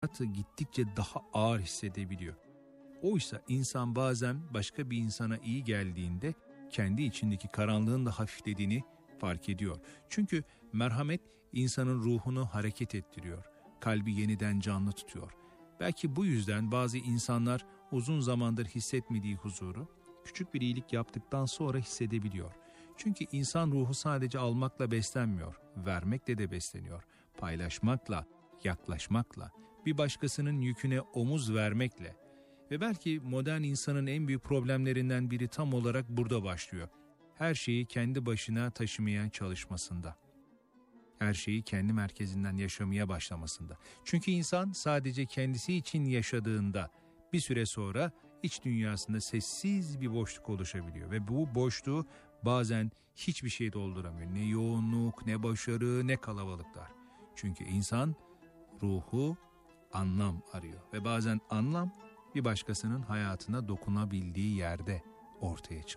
hayatı gittikçe daha ağır hissedebiliyor. Oysa insan bazen başka bir insana iyi geldiğinde kendi içindeki karanlığın da hafiflediğini fark ediyor. Çünkü merhamet insanın ruhunu hareket ettiriyor. Kalbi yeniden canlı tutuyor. Belki bu yüzden bazı insanlar uzun zamandır hissetmediği huzuru küçük bir iyilik yaptıktan sonra hissedebiliyor. Çünkü insan ruhu sadece almakla beslenmiyor, vermekle de besleniyor. Paylaşmakla, yaklaşmakla, bir başkasının yüküne omuz vermekle. Ve belki modern insanın en büyük problemlerinden biri tam olarak burada başlıyor. Her şeyi kendi başına taşımaya çalışmasında. Her şeyi kendi merkezinden yaşamaya başlamasında. Çünkü insan sadece kendisi için yaşadığında bir süre sonra iç dünyasında sessiz bir boşluk oluşabiliyor. Ve bu boşluğu bazen hiçbir şey dolduramıyor. Ne yoğunluk, ne başarı, ne kalabalıklar. Çünkü insan ruhu anlam arıyor. Ve bazen anlam bir başkasının hayatına dokunabildiği yerde ortaya çıkıyor.